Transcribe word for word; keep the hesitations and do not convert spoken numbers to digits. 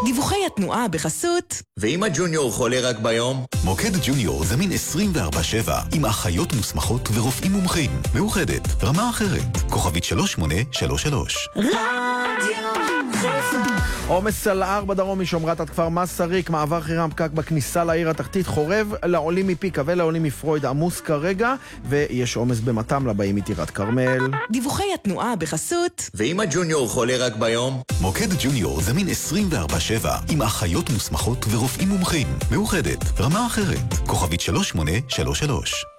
דיווחי התנועה בחסות. ואם הג'וניור חולה רק ביום? מוקד ג'וניור זמין עשרים וארבע שבע עם אחיות מוסמכות ורופאים מומחים. מאוחדת, רמה אחרת. כוכבית שלוש שמונה שלוש שלוש. רדיו חיפה. עומס על ארבע דרום משומרת עד כפר מסריק, מעבר חירם פקק בכניסה לעיר התחתית, חורב לעולים מפיקה ולעולים מפרויד עמוס כרגע, ויש עומס במתם לבאים מטירת כרמל. דיווחי התנועה בחסות. ואם הג'וניור חולה רק ביום? מוקד ג'וניור זמין עשרים וארבע שבע עם אחיות מוסמכות ורופאים מומחים. מאוחדת, רמה אחרת. כוכבית שלוש שמונה שלוש שלוש.